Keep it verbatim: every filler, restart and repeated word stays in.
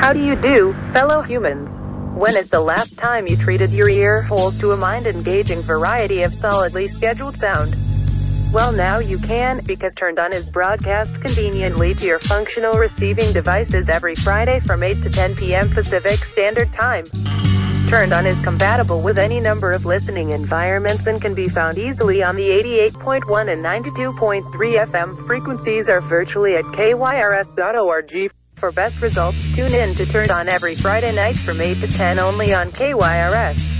How do you do, fellow humans? When is the last time you treated your ear holes to a mind-engaging variety of solidly scheduled sound? Well, now you can, because Turned On is broadcast conveniently to your functional receiving devices every Friday from eight to ten p.m. Pacific Standard Time. Turned On is compatible with any number of listening environments and can be found easily on the eighty-eight point one and ninety-two point three F M frequencies or virtually at K Y R S dot org. For best results, tune in to Turned On every Friday night from eight to ten only on K Y R S.